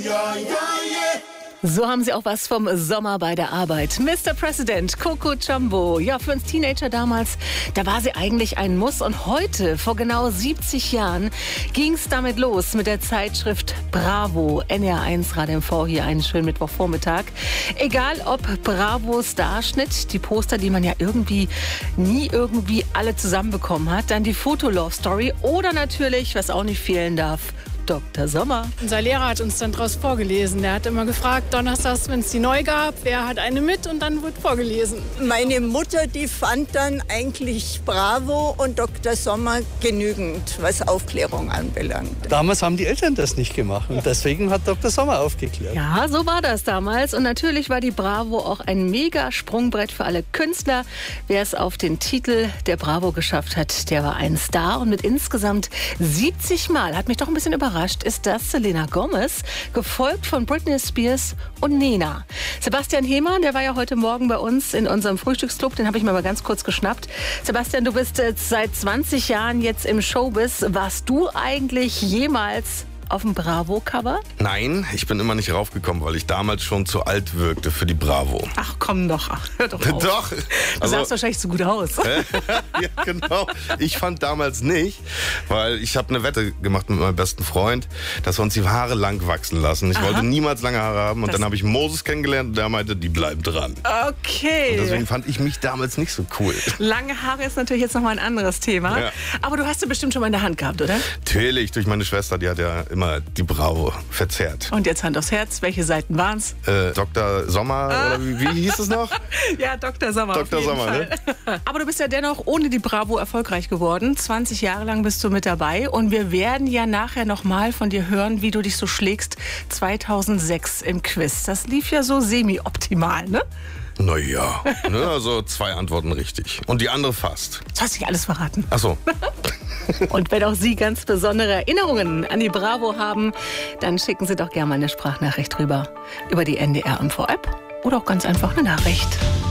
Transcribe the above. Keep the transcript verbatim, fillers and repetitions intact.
Ja, ja, yeah. So haben sie auch was vom Sommer bei der Arbeit. Mister President, Coco Jumbo. Ja, für uns Teenager damals, da war sie eigentlich ein Muss. Und heute, vor genau siebzig Jahren, ging es damit los mit der Zeitschrift Bravo. N R eins Radio M V hier einen schönen Mittwochvormittag. Egal ob Bravo Starschnitt, die Poster, die man ja irgendwie nie irgendwie alle zusammenbekommen hat. Dann die Foto-Love-Story oder natürlich, was auch nicht fehlen darf, Doktor Sommer. Unser Lehrer hat uns dann draus vorgelesen. Der hat immer gefragt, donnerstags, wenn es die neu gab, wer hat eine mit und dann wird vorgelesen. Meine Mutter, die fand dann eigentlich Bravo und Doktor Sommer genügend, was Aufklärung anbelangt. Damals haben die Eltern das nicht gemacht und deswegen hat Doktor Sommer aufgeklärt. Ja, so war das damals. Und natürlich war die Bravo auch ein mega Sprungbrett für alle Künstler. Wer es auf den Titel der Bravo geschafft hat, der war ein Star. Und mit insgesamt siebzig Mal, hat mich doch ein bisschen überrascht, ist das Selena Gomez, gefolgt von Britney Spears und Nena. Sebastian Hehmann, der war ja heute Morgen bei uns in unserem Frühstücksclub, den habe ich mir mal ganz kurz geschnappt. Sebastian, du bist jetzt seit zwanzig Jahren jetzt im Showbiz. Warst du eigentlich jemals auf dem Bravo-Cover? Nein, ich bin immer nicht raufgekommen, weil ich damals schon zu alt wirkte für die Bravo. Ach komm doch, ach, hör doch auf. Doch. Du Also, sahst wahrscheinlich so gut aus. ja, genau. Ich fand damals nicht, weil ich habe eine Wette gemacht mit meinem besten Freund, dass wir uns die Haare lang wachsen lassen. Ich Aha. wollte niemals lange Haare haben und Das- dann habe ich Moses kennengelernt und der meinte, die bleiben dran. Okay. Und deswegen fand ich mich damals nicht so cool. Lange Haare ist natürlich jetzt nochmal ein anderes Thema. Ja. Aber du hast sie bestimmt schon mal in der Hand gehabt, oder? Natürlich, durch meine Schwester, die hat ja immer die Bravo verzerrt. Und jetzt Hand aufs Herz, welche Seiten waren's? Äh, Doktor Sommer, oder wie, wie hieß es noch? Ja, Doktor Sommer. Doktor auf jeden Sommer, Fall. Ne? Aber du bist ja dennoch ohne die Bravo erfolgreich geworden. zwanzig Jahre lang bist du mit dabei. Und wir werden ja nachher nochmal von dir hören, wie du dich so schlägst zweitausendsechs im Quiz. Das lief ja so semi-optimal, ne? Naja, ne, also zwei Antworten richtig. Und die andere fast. Das hast du nicht alles verraten. Ach so. Und wenn auch Sie ganz besondere Erinnerungen an die Bravo haben, dann schicken Sie doch gerne mal eine Sprachnachricht rüber. Über die N D R M V App oder auch ganz einfach eine Nachricht.